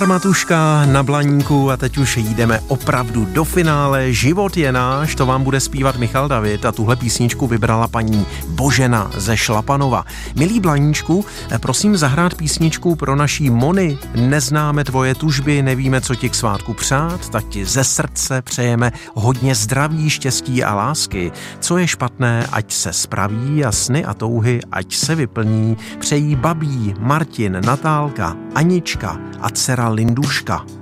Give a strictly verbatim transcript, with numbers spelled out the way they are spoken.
Matuška na Blaníku a teď už jdeme opravdu do finále. Život je náš, to vám bude zpívat Michal David a tuhle písničku vybrala paní Božena ze Šlapanova. Milý Blaníčku, prosím zahrát písničku pro naší Moni. Neznáme tvoje tužby, nevíme, co ti k svátku přát, tak ti ze srdce přejeme hodně zdraví, štěstí a lásky. Co je špatné, ať se spraví a sny a touhy, ať se vyplní. Přejí babí, Martin, Natálka, Anička a dcera Linduška.